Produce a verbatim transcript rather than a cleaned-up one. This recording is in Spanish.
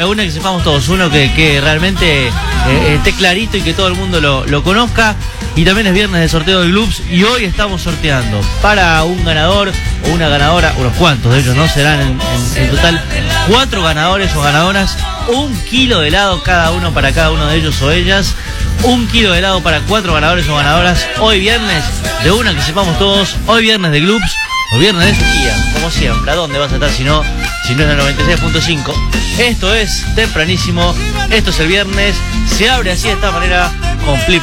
una que sepamos todos, uno que, que realmente eh, esté clarito y que todo el mundo lo, lo conozca. Y también es viernes de sorteo de Gloops y hoy estamos sorteando para un ganador o una ganadora, unos cuantos de ellos, ¿no? Serán en, en, en total cuatro ganadores o ganadoras, un kilo de helado cada uno para cada uno de ellos o ellas, un kilo de helado para cuatro ganadores o ganadoras, hoy viernes de una que sepamos todos, hoy viernes de Gloops, hoy viernes de sequía, como siempre. ¿A dónde vas a estar si no, si no es en el noventa y seis punto cinco? Esto es tempranísimo, esto es el viernes, se abre así de esta manera con Flip.